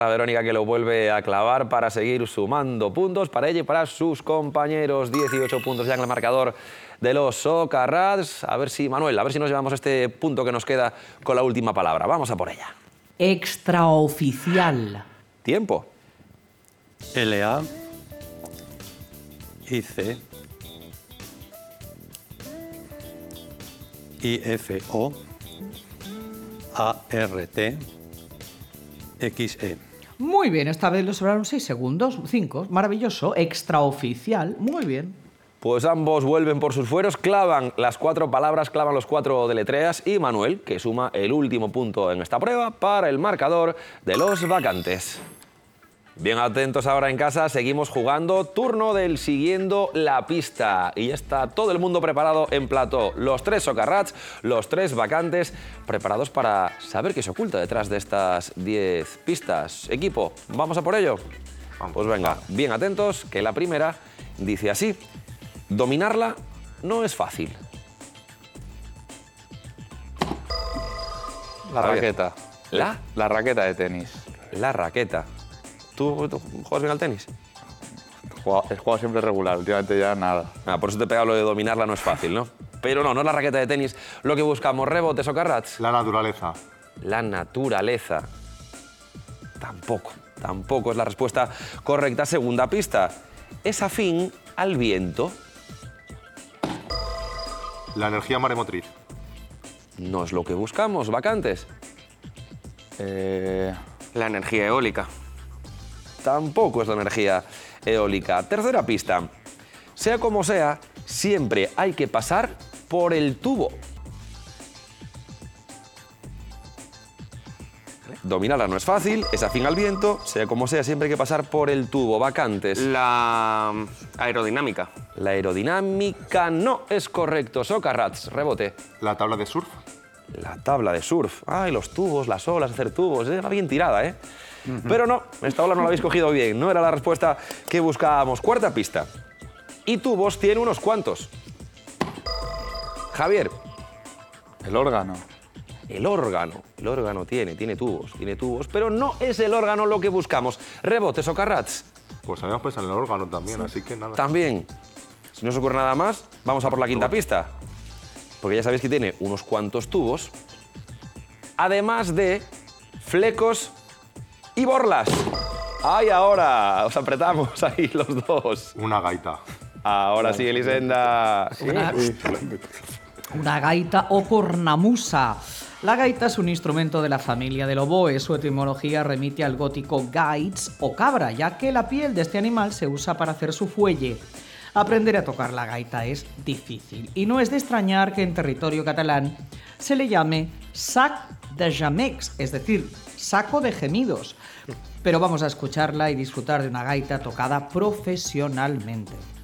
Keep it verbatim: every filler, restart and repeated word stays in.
A Verónica, que lo vuelve a clavar para seguir sumando puntos para ella y para sus compañeros. dieciocho puntos ya en el marcador de los Socarrats. A ver si, Manuel, a ver si nos llevamos este punto que nos queda con la última palabra. Vamos a por ella. Extraoficial. Tiempo. L A I C I F O A R T X E. Muy bien, esta vez le sobraron seis segundos, cinco, maravilloso, extraoficial, muy bien. Pues ambos vuelven por sus fueros, clavan las cuatro palabras, clavan los cuatro deletreas y Manuel, que suma el último punto en esta prueba para el marcador de los vacantes. Bien atentos ahora en casa, seguimos jugando, turno del siguiendo la pista. Y ya está todo el mundo preparado en plató. Los tres Socarrats, los tres vacantes, preparados para saber qué se oculta detrás de estas diez pistas. Equipo, ¿vamos a por ello? Pues venga, bien atentos, que la primera dice así. Dominarla no es fácil. La raqueta. ¿La? La raqueta de tenis. La raqueta. ¿Tú, tú juegas bien al tenis? He jugado, he jugado siempre regular, últimamente ya nada. Ah, por eso te he pegado lo de dominarla no es fácil, ¿no? Pero no, no es la raqueta de tenis lo que buscamos. ¿Rebote, Socarrats? La naturaleza. La naturaleza. Tampoco, tampoco es la respuesta correcta. Segunda pista. Es afín al viento. La energía maremotriz. No es lo que buscamos, vacantes. Eh, La energía eólica. Tampoco es la energía eólica. Tercera pista. Sea como sea, siempre hay que pasar por el tubo. Dominarla no es fácil, es afín al viento, sea como sea, siempre hay que pasar por el tubo. Vacantes. La aerodinámica. La aerodinámica no es correcto. Socarrats, rebote. La tabla de surf. La tabla de surf. Ay, los tubos, las olas, hacer tubos. Eh, va bien tirada, ¿eh? Uh-huh. Pero no, esta ola no la habéis cogido bien. No era la respuesta que buscábamos. Cuarta pista. Y tubos tiene unos cuantos. Javier. el órgano. El órgano. El órgano tiene, tiene tubos, tiene tubos. Pero no es el órgano lo que buscamos. Rebote, Socarrats. Pues habíamos pensado en el órgano también, sí. Así que nada. También. Si no os ocurre nada más, vamos a por la quinta pista. Porque ya sabéis que tiene unos cuantos tubos, además de flecos y borlas. ¡Ay, ahora! Os apretamos ahí los dos. Una gaita. Ahora sí, Elisenda. Una, una gaita o cornamusa. La gaita es un instrumento de la familia del oboe. Su etimología remite al gótico gaits o cabra, ya que la piel de este animal se usa para hacer su fuelle. Aprender a tocar la gaita es difícil y no es de extrañar que en territorio catalán se le llame sac de gemecs, es decir, saco de gemidos. Pero vamos a escucharla y disfrutar de una gaita tocada profesionalmente.